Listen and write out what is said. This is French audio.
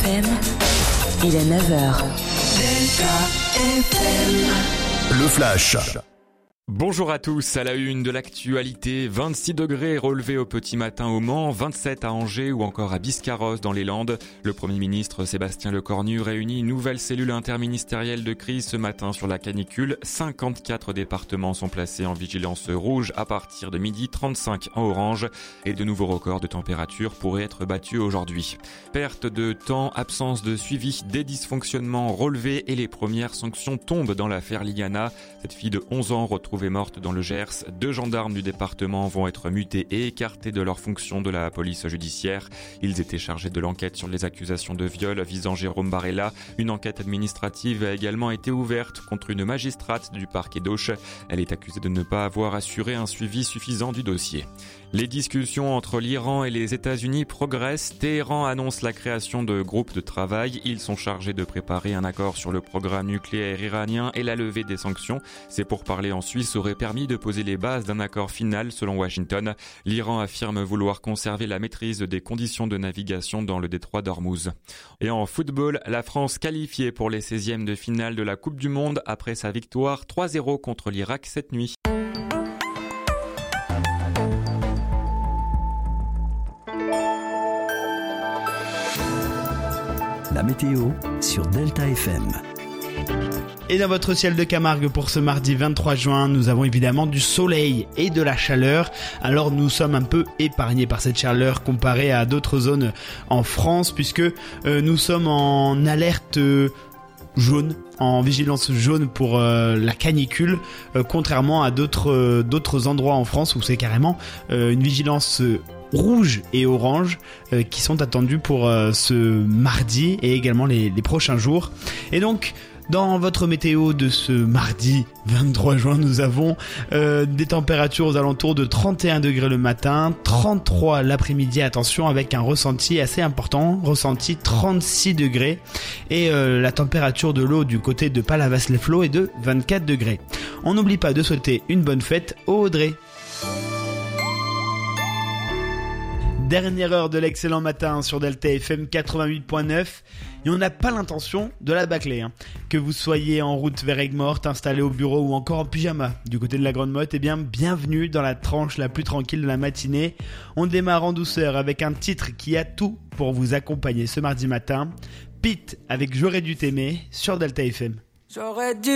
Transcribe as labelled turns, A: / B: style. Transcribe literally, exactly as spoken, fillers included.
A: M, il est neuf heures.
B: Delta F M.
C: Le Flash.
D: Bonjour à tous, à la une de l'actualité, vingt-six degrés relevés au petit matin au Mans, vingt-sept à Angers ou encore à Biscarrosse dans les Landes. Le Premier ministre Sébastien Lecornu réunit une nouvelle cellule interministérielle de crise ce matin sur la canicule. cinquante-quatre départements sont placés en vigilance rouge à partir de midi, trente-cinq en orange et de nouveaux records de température pourraient être battus aujourd'hui. Perte de temps, absence de suivi, des dysfonctionnements relevés et les premières sanctions tombent dans l'affaire Liliana. Cette fille de onze ans retrouvée morte dans le Gers. Deux gendarmes du département vont être mutés et écartés de leurs fonctions de la police judiciaire. Ils étaient chargés de l'enquête sur les accusations de viol visant Jérôme Barella. Une enquête administrative a également été ouverte contre une magistrate du parquet d'Auch. Elle est accusée de ne pas avoir assuré un suivi suffisant du dossier. Les discussions entre l'Iran et les États-Unis progressent. Téhéran annonce la création de groupes de travail. Ils sont chargés de préparer un accord sur le programme nucléaire iranien et la levée des sanctions. Ces pourparlers en Suisse auraient permis de poser les bases d'un accord final selon Washington. L'Iran affirme vouloir conserver la maîtrise des conditions de navigation dans le détroit d'Ormuz. Et en football, la France qualifiée pour les seizièmes de finale de la Coupe du Monde après sa victoire trois zéro contre l'Irak cette nuit.
C: La météo sur Delta F M.
E: Et dans votre ciel de Camargue pour ce mardi vingt-trois juin, nous avons évidemment du soleil et de la chaleur. Alors nous sommes un peu épargnés par cette chaleur comparée à d'autres zones en France puisque euh, nous sommes en alerte euh, jaune, en vigilance jaune pour euh, la canicule, euh, contrairement à d'autres euh, d'autres endroits en France où c'est carrément euh, une vigilance euh, rouge et orange euh, qui sont attendus pour euh, ce mardi et également les, les prochains jours. Et donc dans votre météo de ce mardi vingt-trois juin, nous avons euh, des températures aux alentours de trente et un degrés le matin, trente-trois l'après-midi, attention, avec un ressenti assez important, ressenti trente-six degrés, et euh, la température de l'eau du côté de Palavas-les-Flots est de vingt-quatre degrés. On n'oublie pas de souhaiter une bonne fête au Audrey. Dernière heure de l'excellent matin sur Delta F M quatre-vingt-huit point neuf et on n'a pas l'intention de la bâcler. Hein. Que vous soyez en route vers Aigues-Mortes, installé au bureau ou encore en pyjama du côté de la Grande Motte, eh bien bienvenue dans la tranche la plus tranquille de la matinée. On démarre en douceur avec un titre qui a tout pour vous accompagner ce mardi matin. Pete avec J'aurais dû t'aimer sur Delta F M.
B: J'aurais dû